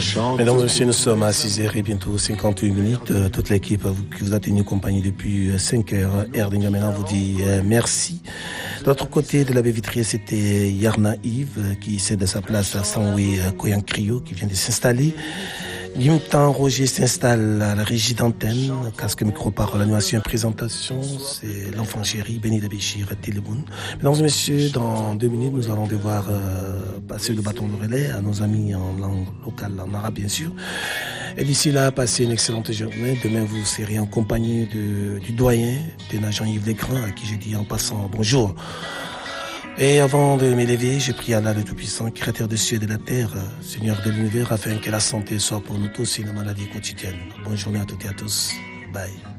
Mesdames et messieurs, nous sommes à 6h et bientôt 58 minutes. Toute l'équipe qui vous a tenu compagnie depuis 5h, Erdinga maintenant vous dit merci. De l'autre côté de la baie vitrier, c'était Yarna Yves qui cède sa place à Sanwe Koyankrio qui vient de s'installer. Limtan Roger s'installe à la régie d'antenne, casque micro-parole, animation et présentation, c'est l'enfant chéri, Béni de Béchir, Téléboun. Mesdames et messieurs, dans 2 minutes, nous allons devoir passer le bâton de relais à nos amis en langue locale, en arabe bien sûr. Et d'ici là, passez une excellente journée. Demain, vous serez en compagnie du doyen, de Jean-Yves Legrand, à qui je dis en passant bonjour. Et avant de m'élever, je prie Allah le Tout-Puissant, Créateur des cieux et de la terre, Seigneur de l'univers, afin que la santé soit pour nous tous une maladie quotidienne. Bonne journée à toutes et à tous. Bye.